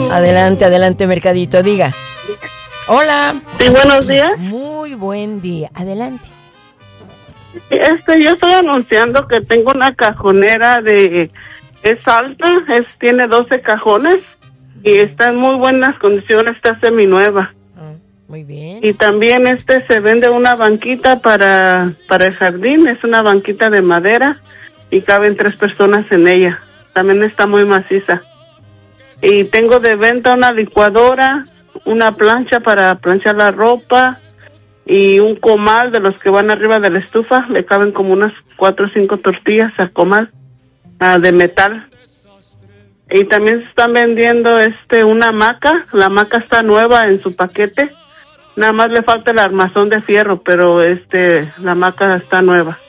Adelante, adelante, Mercadito, diga. Hola. Sí, buenos días. Muy buen día. Adelante. Yo estoy anunciando que tengo una cajonera es alta, tiene 12 cajones y está en muy buenas condiciones, está seminueva. Muy bien. Y también se vende una banquita para el jardín, es una banquita de madera y caben 3 personas en ella. También está muy maciza. Y tengo de venta una licuadora, una plancha para planchar la ropa y un comal de los que van arriba de la estufa. Le caben como unas 4 o 5 tortillas al comal de metal. Y también se están vendiendo una hamaca. La hamaca está nueva en su paquete. Nada más le falta el armazón de fierro, pero la hamaca está nueva.